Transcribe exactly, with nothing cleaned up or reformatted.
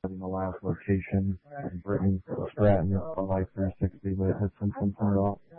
in the last location, and Brittany Stratton on Life three sixty, but it has since been turned off.